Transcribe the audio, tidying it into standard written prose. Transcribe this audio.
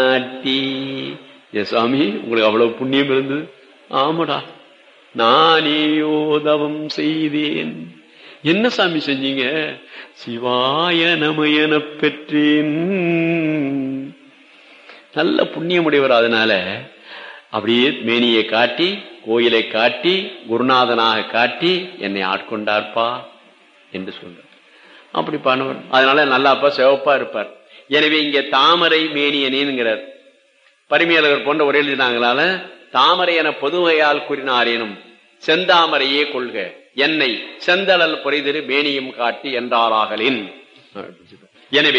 சுவாமி உங்களுக்கு அவ்வளவு புண்ணியம் இருந்தது. ஆமாடா, நானேயோ தவம் செய்தேன். என்ன சாமி செஞ்சீங்க? சிவாய நமயன பெற்றேன். நல்ல புண்ணியமுடையவர். அதனால அப்படியே மேனியை காட்டி, கோயிலை காட்டி, குருநாதனாக காட்டி என்னை ஆட்கொண்டார்ப்பா என்று சொல்றார். அப்படி பண்ணுவார். அதனால நல்லாப்பா சிவப்பா இருப்பார். எனவே இங்க தாமரை மேனியனேங்கிறார். பரிமையாளர் போன்ற உரை எழுதினாங்களால தாமரை என பொதுவையால் கூறினாரேனும் செந்தாமரையே கொள்க என்னை செந்தளல் பொறைதிரு மேனியும் காட்டி என்றாராகலின். எனவே